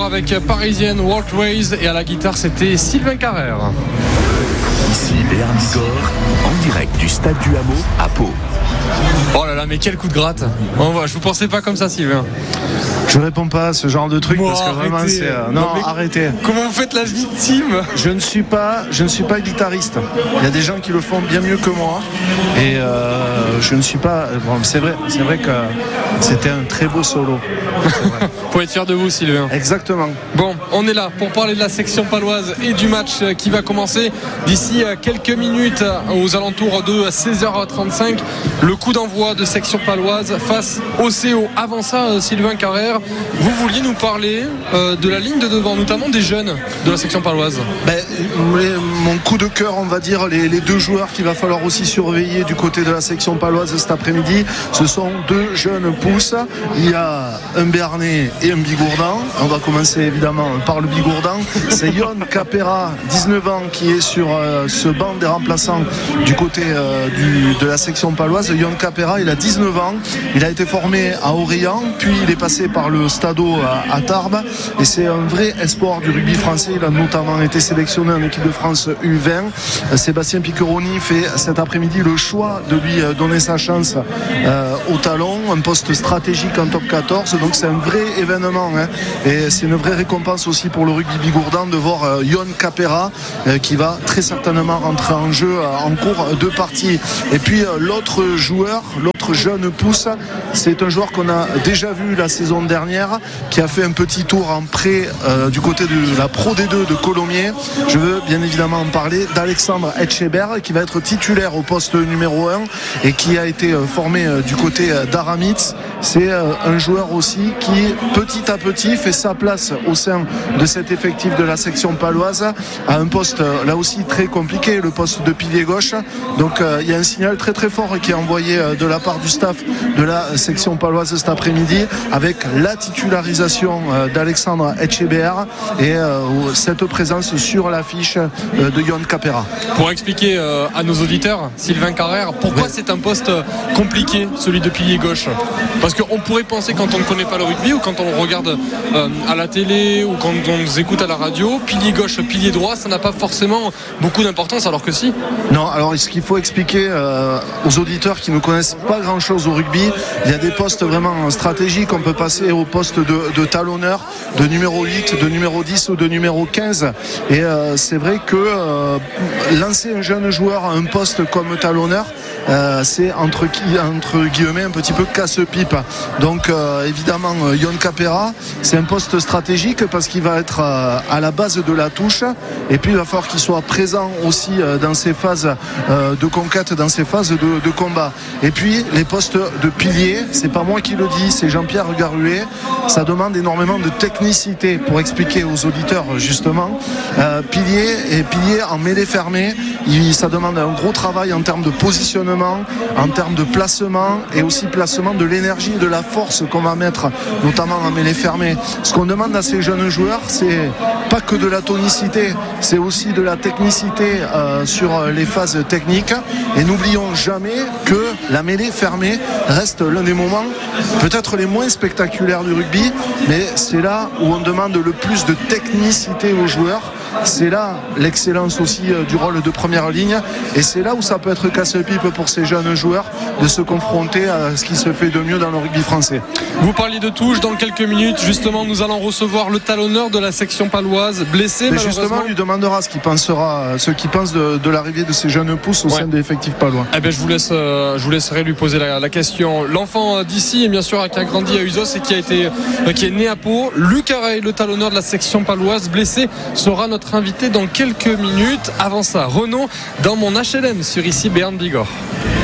avec Parisienne Walk Race et à la guitare c'était Sylvain Carrère. Ici Béarn Bigorre, en direct du Stade du Hameau à Pau. Oh là là, mais quel coup de gratte. Je vous pensais pas comme ça, Sylvain. Je réponds pas à ce genre de truc parce que vraiment c'est non, arrêtez. Comment vous faites la victime? Je ne suis pas guitariste. Il y a des gens qui le font bien mieux que moi et je ne suis pas. Bon, c'est vrai que c'était un très beau solo. Faut être fier de vous, Sylvain. Exactement. Bon, on est là pour parler de la section paloise et du match qui va commencer d'ici quelques minutes aux alentours de 16h35. Le coup d'envoi de section paloise face au CO. Avant ça, Sylvain Carrère, vous vouliez nous parler de la ligne de devant, notamment des jeunes de la section paloise. Mon coup de cœur, on va dire, les deux joueurs qu'il va falloir aussi surveiller du côté de la section paloise cet après-midi, ce sont deux jeunes pousses. Il y a un Béarnais et un Bigourdan. On va commencer évidemment par le Bigourdan. C'est Yon Capera, 19 ans, qui est sur ce banc des remplaçants du côté de la section paloise. Yon Capera, il a 19 ans. Il a été formé à Orléans, puis il est passé par le Stadeau à Tarbes. Et c'est un vrai espoir du rugby français. Il a notamment été sélectionné en équipe de France U20. Sébastien Piccheroni fait cet après-midi le choix de lui donner sa chance au talon, un poste stratégique en top 14. Donc c'est un vrai événement, hein. Et c'est une vraie récompense aussi pour le rugby bigourdan de voir Yon Capera qui va très certainement rentrer en jeu en cours de partie. Et puis l'autre joueur, l'autre jeune pousse, c'est un joueur qu'on a déjà vu la saison dernière, qui a fait un petit tour en prêt du côté de la Pro D2 de Colomiers. Je veux bien évidemment en parler d'Alexandre Etcheber, qui va être titulaire au poste numéro 1 et qui a été formé du côté d'Aramitz. C'est un joueur aussi qui petit à petit fait sa place au sein de cet effectif de la section paloise à un poste là aussi très compliqué, le poste de pilier gauche. Donc il y a un signal très très fort qui est envoyé de la part du staff de la section paloise cet après-midi avec la titularisation d'Alexandre Etcheber et cette présence sur l'affiche de Yon Capera. Pour expliquer à nos auditeurs, Sylvain Carrère, pourquoi c'est un poste compliqué, celui de pilier gauche? Parce qu'on pourrait penser, quand on ne connaît pas le rugby ou quand on le regarde à la télé ou quand on nous écoute à la radio, pilier gauche, pilier droit, ça n'a pas forcément beaucoup d'importance, alors que si. Non, alors ce qu'il faut expliquer aux auditeurs qui ne connaissent pas grand-chose au rugby, il y a des postes vraiment stratégiques. On peut passer au poste de talonneur, de numéro 8, de numéro 10 ou de numéro 15. Et c'est vrai que lancer un jeune joueur à un poste comme talonneur, c'est entre guillemets un petit peu casse-pipe. Donc évidemment Yon Capera, c'est un poste stratégique parce qu'il va être à la base de la touche et puis il va falloir qu'il soit présent aussi dans ces phases de conquête, dans ces phases de combat. Et puis les postes de pilier, c'est pas moi qui le dis, c'est Jean-Pierre Garuet. Ça demande énormément de technicité pour expliquer aux auditeurs justement. Pilier en mêlée fermée, ça demande un gros travail en termes de positionnement, en termes de placement et aussi placement de l'énergie et de la force qu'on va mettre notamment en mêlée fermée. Ce qu'on demande à ces jeunes joueurs, c'est pas que de la tonicité, c'est aussi de la technicité sur les phases techniques. Et n'oublions jamais que la mêlée fermée reste l'un des moments peut-être les moins spectaculaires du rugby, mais c'est là où on demande le plus de technicité aux joueurs. C'est là l'excellence aussi du rôle de première ligne et c'est là où ça peut être casse-pipe pour ces jeunes joueurs de se confronter à ce qui se fait de mieux dans le rugby français. Vous parliez de touche, dans quelques minutes justement nous allons recevoir le talonneur de la section paloise blessé. Mais justement on lui demandera ce qu'il pense de l'arrivée de ces jeunes pousses au sein de l'effectif palois. Eh bien, je vous laisserai lui poser la question. L'enfant d'ici et bien sûr qui a grandi à Uzos et qui est né à Pau, Luc Arey, le talonneur de la section paloise blessé, sera notre invité dans quelques minutes. Avant ça, Renaud dans mon HLM sur ici Béarn Bigorre.